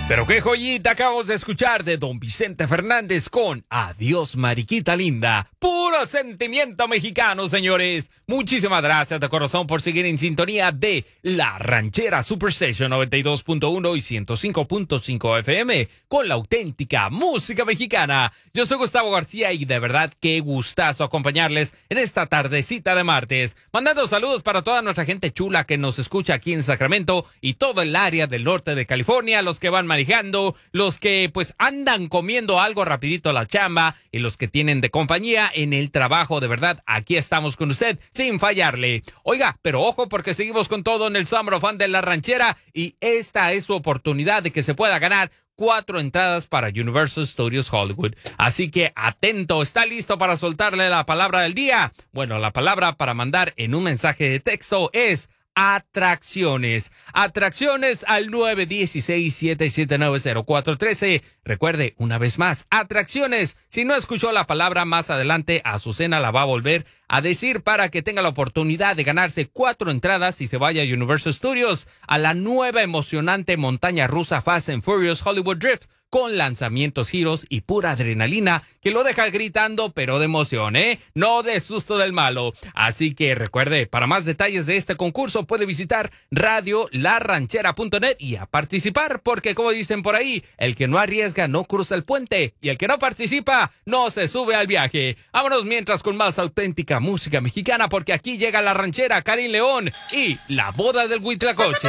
Pero qué joyita acabamos de escuchar de Don Vicente Fernández con Adiós Mariquita Linda. Puro sentimiento mexicano, señores. Muchísimas gracias de corazón por seguir en sintonía de La Ranchera Superstation 92.1 y 105.5 FM con la auténtica música mexicana. Yo soy Gustavo García y de verdad qué gustazo acompañarles en esta tardecita de martes. Mandando saludos para toda nuestra gente chula que nos escucha aquí en Sacramento y todo el área del norte de California, los que van manejando, los que pues andan comiendo algo rapidito a la chamba y los que tienen de compañía en el trabajo. De verdad, aquí estamos con usted sin fallarle. Oiga, pero ojo porque seguimos con todo en el Summer of Fun de La Ranchera y esta es su oportunidad de que se pueda ganar 4 entradas para Universal Studios Hollywood. Así que atento, ¿está listo para soltarle la palabra del día? Bueno, la palabra para mandar en un mensaje de texto es atracciones. Atracciones al 916-779-0413. Recuerde, una vez más, atracciones. Si no escuchó la palabra más adelante, Azucena la va a volver a decir para que tenga la oportunidad de ganarse 4 entradas y se vaya a Universal Studios a la nueva emocionante montaña rusa Fast and Furious Hollywood Drift, con lanzamientos, giros y pura adrenalina que lo deja gritando, pero de emoción, no de susto del malo. Así que recuerde, para más detalles de este concurso puede visitar radiolarranchera.net y a participar, porque como dicen por ahí, el que no arriesga no cruza el puente y el que no participa no se sube al viaje. Vámonos mientras con más auténtica música mexicana, porque aquí llega La Ranchera, Karim León y La Boda del Huitlacoche.